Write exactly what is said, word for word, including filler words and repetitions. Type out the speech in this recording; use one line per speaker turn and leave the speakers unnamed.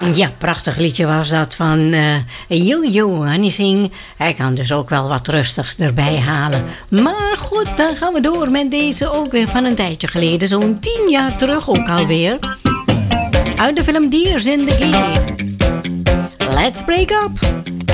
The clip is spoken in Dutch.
Ja, prachtig liedje was dat van uh, Yo-Yo Honeyzing. Hij kan dus ook wel wat rustigs erbij halen. Maar goed, dan gaan we door met deze ook weer van een tijdje geleden. Zo'n tien jaar terug ook alweer. Uit de film Deers in the Game. Let's break up.